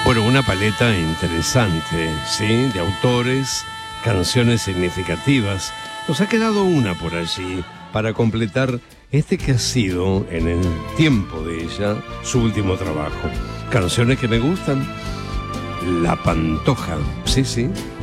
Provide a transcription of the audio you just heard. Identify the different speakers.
Speaker 1: Bueno, una paleta interesante, ¿sí? De autores, canciones significativas. Nos ha quedado una por allí para completar este que ha sido, en el tiempo de ella, su último trabajo. Canciones que me gustan. La Pantoja, sí, sí.